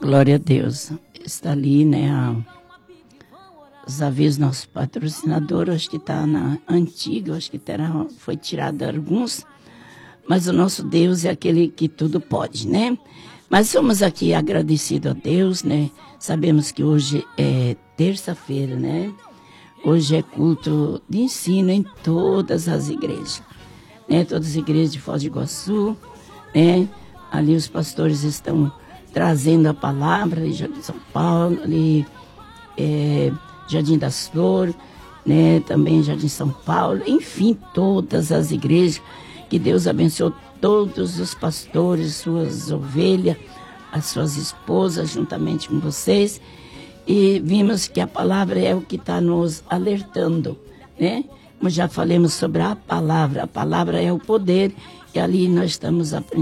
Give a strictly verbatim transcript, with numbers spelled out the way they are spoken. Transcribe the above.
Glória a Deus. Está ali, né, a, os avisos do nosso patrocinador, acho que está na antiga, acho que terá, foi tirado alguns, mas o nosso Deus é aquele que tudo pode, né? Mas somos aqui agradecidos a Deus, né? Sabemos que hoje é terça-feira, né? Hoje é culto de ensino em todas as igrejas, né? Todas as igrejas de Foz do Iguaçu, né? Ali os pastores estão trazendo a palavra, ali Jardim São Paulo, ali é, Jardim das Flores, né? Também Jardim São Paulo, enfim, todas as igrejas. Que Deus abençoe todos os pastores, suas ovelhas, as suas esposas, juntamente com vocês. E vimos que a palavra é o que está nos alertando, né? Como já falamos sobre a palavra, a palavra é o poder, e ali nós estamos aprendendo.